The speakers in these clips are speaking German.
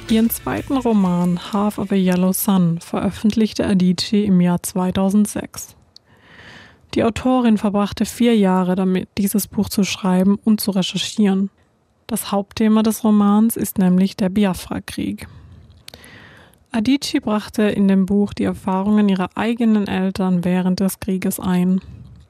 Ihren zweiten Roman Half of a Yellow Sun veröffentlichte Adichie im Jahr 2006. Die Autorin verbrachte 4 Jahre damit, dieses Buch zu schreiben und zu recherchieren. Das Hauptthema des Romans ist nämlich der Biafra-Krieg. Adichie brachte in dem Buch die Erfahrungen ihrer eigenen Eltern während des Krieges ein.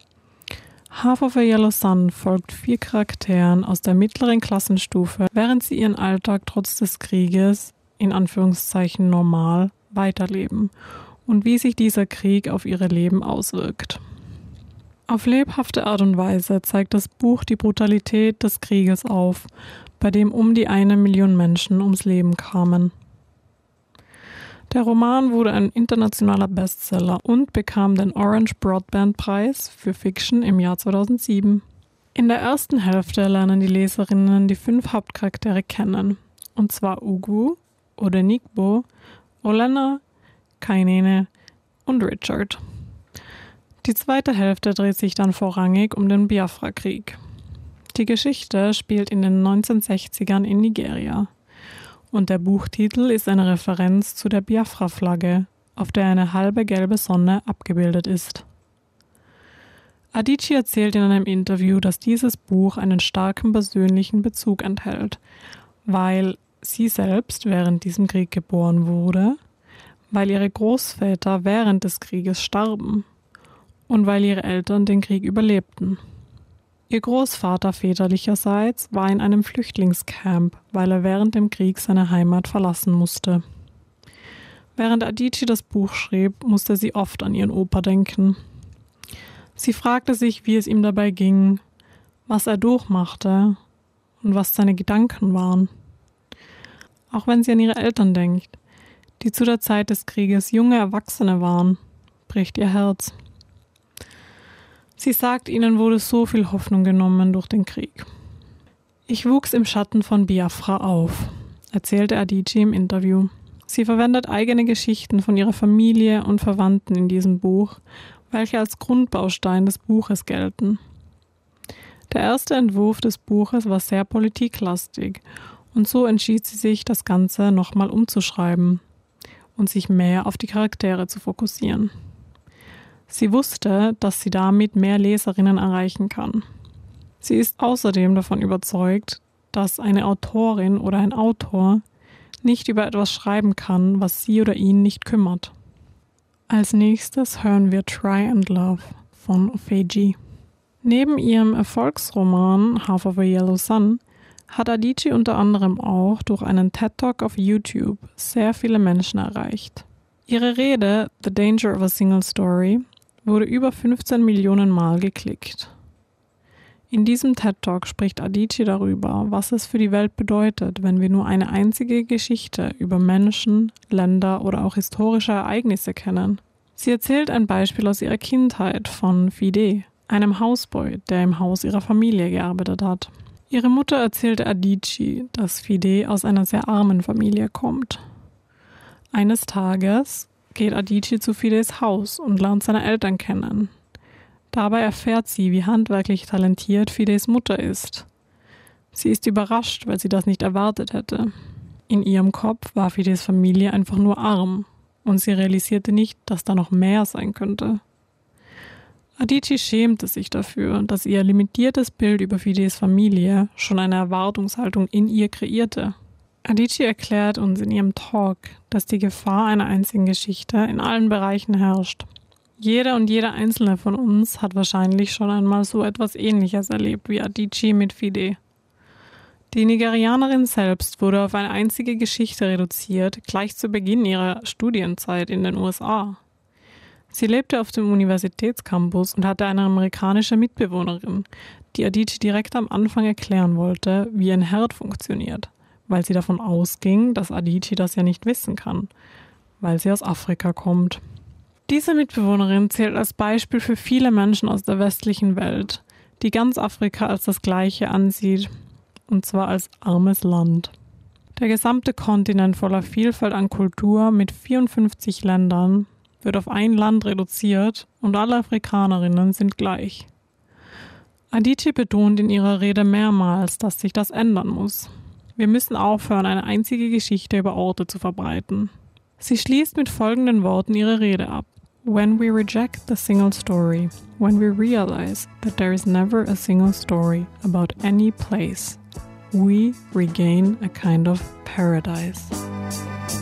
Half of a Yellow Sun folgt 4 Charakteren aus der mittleren Klassenstufe, während sie ihren Alltag trotz des Krieges, in Anführungszeichen normal, weiterleben und wie sich dieser Krieg auf ihre Leben auswirkt. Auf lebhafte Art und Weise zeigt das Buch die Brutalität des Krieges auf, bei dem um die 1 Million Menschen ums Leben kamen. Der Roman wurde ein internationaler Bestseller und bekam den Orange Broadband Preis für Fiction im Jahr 2007. In der ersten Hälfte lernen die Leserinnen die 5 Hauptcharaktere kennen, und zwar Ugu, Odenigbo, Olenna, Kainene und Richard. Die zweite Hälfte dreht sich dann vorrangig um den Biafra-Krieg. Die Geschichte spielt in den 1960ern in Nigeria. Und der Buchtitel ist eine Referenz zu der Biafra-Flagge, auf der eine halbe gelbe Sonne abgebildet ist. Adichie erzählt in einem Interview, dass dieses Buch einen starken persönlichen Bezug enthält, weil sie selbst während diesem Krieg geboren wurde, weil ihre Großväter während des Krieges starben und weil ihre Eltern den Krieg überlebten. Ihr Großvater väterlicherseits war in einem Flüchtlingscamp, weil er während dem Krieg seine Heimat verlassen musste. Während Adichie das Buch schrieb, musste sie oft an ihren Opa denken. Sie fragte sich, wie es ihm dabei ging, was er durchmachte und was seine Gedanken waren. Auch wenn sie an ihre Eltern denkt, die zu der Zeit des Krieges junge Erwachsene waren, bricht ihr Herz. Sie sagt, ihnen wurde so viel Hoffnung genommen durch den Krieg. Ich wuchs im Schatten von Biafra auf, erzählte Adichie im Interview. Sie verwendet eigene Geschichten von ihrer Familie und Verwandten in diesem Buch, welche als Grundbaustein des Buches gelten. Der erste Entwurf des Buches war sehr politiklastig und so entschied sie sich, das Ganze nochmal umzuschreiben und sich mehr auf die Charaktere zu fokussieren. Sie wusste, dass sie damit mehr Leserinnen erreichen kann. Sie ist außerdem davon überzeugt, dass eine Autorin oder ein Autor nicht über etwas schreiben kann, was sie oder ihn nicht kümmert. Als nächstes hören wir Try and Love von Ofeji. Neben ihrem Erfolgsroman Half of a Yellow Sun hat Adichie unter anderem auch durch einen TED-Talk auf YouTube sehr viele Menschen erreicht. Ihre Rede The Danger of a Single Story wurde über 15 Millionen Mal geklickt. In diesem TED-Talk spricht Adichie darüber, was es für die Welt bedeutet, wenn wir nur eine einzige Geschichte über Menschen, Länder oder auch historische Ereignisse kennen. Sie erzählt ein Beispiel aus ihrer Kindheit von Fide, einem Hausboy, der im Haus ihrer Familie gearbeitet hat. Ihre Mutter erzählte Adichie, dass Fide aus einer sehr armen Familie kommt. Eines Tages geht Adichie zu Fides Haus und lernt seine Eltern kennen. Dabei erfährt sie, wie handwerklich talentiert Fides Mutter ist. Sie ist überrascht, weil sie das nicht erwartet hätte. In ihrem Kopf war Fides Familie einfach nur arm und sie realisierte nicht, dass da noch mehr sein könnte. Adichie schämte sich dafür, dass ihr limitiertes Bild über Fides Familie schon eine Erwartungshaltung in ihr kreierte. Adichie erklärt uns in ihrem Talk, dass die Gefahr einer einzigen Geschichte in allen Bereichen herrscht. Jeder und jeder einzelne von uns hat wahrscheinlich schon einmal so etwas Ähnliches erlebt wie Adichie mit Fide. Die Nigerianerin selbst wurde auf eine einzige Geschichte reduziert, gleich zu Beginn ihrer Studienzeit in den USA. Sie lebte auf dem Universitätscampus und hatte eine amerikanische Mitbewohnerin, die Adichie direkt am Anfang erklären wollte, wie ein Herd funktioniert, weil sie davon ausging, dass Adichie das ja nicht wissen kann, weil sie aus Afrika kommt. Diese Mitbewohnerin zählt als Beispiel für viele Menschen aus der westlichen Welt, die ganz Afrika als das Gleiche ansieht, und zwar als armes Land. Der gesamte Kontinent voller Vielfalt an Kultur mit 54 Ländern wird auf ein Land reduziert und alle Afrikanerinnen sind gleich. Adichie betont in ihrer Rede mehrmals, dass sich das ändern muss. Wir müssen aufhören, eine einzige Geschichte über Orte zu verbreiten. Sie schließt mit folgenden Worten ihre Rede ab. When we reject the single story, when we realize that there is never a single story about any place, we regain a kind of paradise.